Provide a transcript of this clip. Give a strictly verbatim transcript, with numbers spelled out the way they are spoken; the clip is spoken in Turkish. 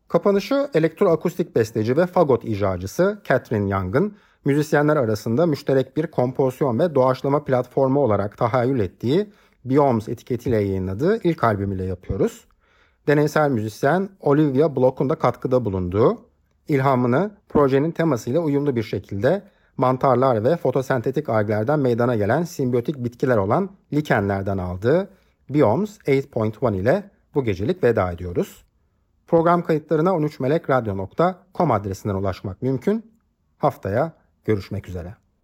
Kapanışı elektroakustik besteci ve fagot icracısı Catherine Young'ın müzisyenler arasında müşterek bir kompozisyon ve doğaçlama platformu olarak tahayyül ettiği Biomes etiketiyle yayınladığı ilk albümüyle yapıyoruz. Deneysel müzisyen Olivia Block'un da katkıda bulunduğu, ilhamını projenin temasıyla uyumlu bir şekilde mantarlar ve fotosentetik alglerden meydana gelen simbiyotik bitkiler olan likenlerden aldığı Biomes sekiz nokta bir ile bu gecelik veda ediyoruz. Program kayıtlarına on üç melek radyo nokta com adresinden ulaşmak mümkün. Haftaya görüşmek üzere.